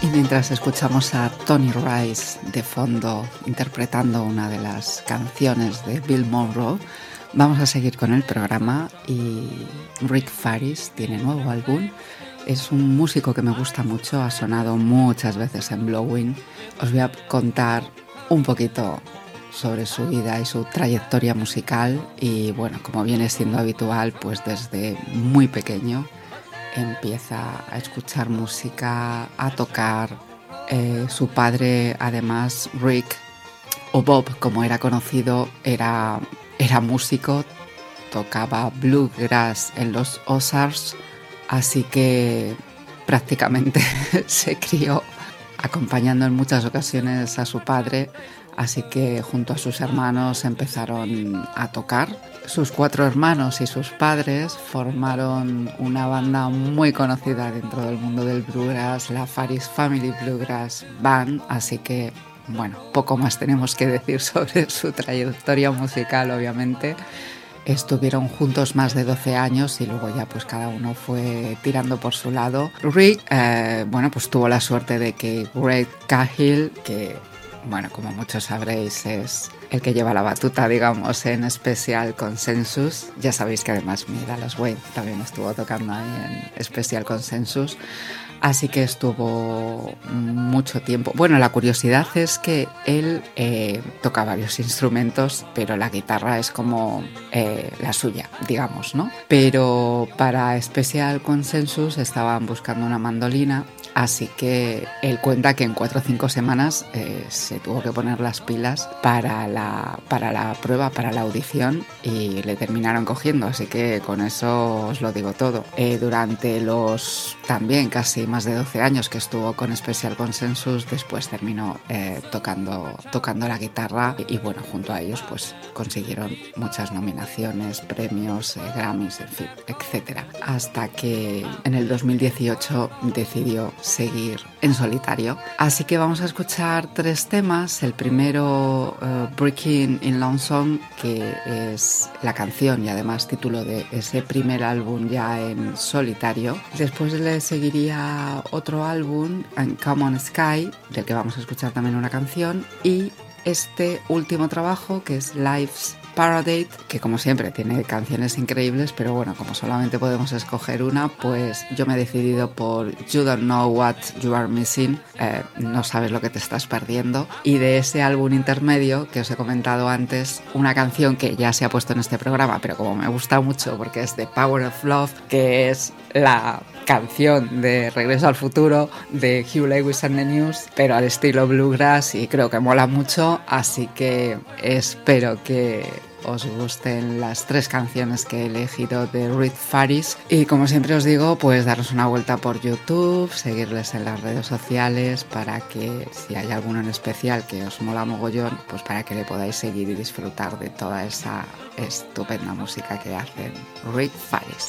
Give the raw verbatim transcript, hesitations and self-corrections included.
Y mientras escuchamos a Tony Rice de fondo interpretando una de las canciones de Bill Monroe, vamos a seguir con el programa. Y Rick Faris tiene nuevo álbum. Es un músico que me gusta mucho, ha sonado muchas veces en Blowin. Os voy a contar un poquito sobre su vida y su trayectoria musical. Y bueno, como viene siendo habitual, pues desde muy pequeño empieza a escuchar música, a tocar. Eh, su padre, además, Rick, o Bob, como era conocido, era, era músico, tocaba bluegrass en los Ozarks, así que prácticamente se crió acompañando en muchas ocasiones a su padre, así que junto a sus hermanos empezaron a tocar. Sus cuatro hermanos y sus padres formaron una banda muy conocida dentro del mundo del bluegrass, la Faris Family Bluegrass Band, así que, bueno, poco más tenemos que decir sobre su trayectoria musical, obviamente. Estuvieron juntos más de doce años y luego ya pues cada uno fue tirando por su lado. Rick, eh, bueno, pues tuvo la suerte de que Greg Cahill, que, bueno, como muchos sabréis, es el que lleva la batuta, digamos, en Special Consensus. Ya sabéis que además Mira Las Wayne también estuvo tocando ahí en Special Consensus. Así que estuvo mucho tiempo. Bueno, la curiosidad es que él eh, toca varios instrumentos, pero la guitarra es como eh, la suya, digamos, ¿no? Pero para Special Consensus estaban buscando una mandolina, así que él cuenta que en cuatro o cinco semanas eh, se tuvo que poner las pilas para la, para la prueba, para la audición, y le terminaron cogiendo, así que con eso os lo digo todo. Eh, durante los también casi más de doce años que estuvo con Special Consensus, después terminó eh, tocando, tocando la guitarra y, y bueno, junto a ellos pues consiguieron muchas nominaciones, premios, eh, Grammys, en fin, etcétera. Hasta que en el dos mil dieciocho decidió seguir en solitario. Así que vamos a escuchar tres temas. El primero, uh, Breaking in Lonesome, que es la canción y además título de ese primer álbum ya en solitario. Después le seguiría otro álbum, Uncommon Sky, del que vamos a escuchar también una canción, y este último trabajo, que es Life's Paradise, que como siempre tiene canciones increíbles, pero bueno, como solamente podemos escoger una, pues yo me he decidido por You Don't Know What You Are Missing, eh, no sabes lo que te estás perdiendo. Y de ese álbum intermedio que os he comentado antes, una canción que ya se ha puesto en este programa, pero como me gusta mucho porque es The Power of Love, que es la canción de Regreso al Futuro de Hugh Lewis and the News, pero al estilo bluegrass, y creo que mola mucho, así que espero que os gusten las tres canciones que he elegido de Rick Faris. Y como siempre os digo, pues daros una vuelta por YouTube, seguirles en las redes sociales para que si hay alguno en especial que os mola mogollón, pues para que le podáis seguir y disfrutar de toda esa estupenda música que hacen Rick Faris.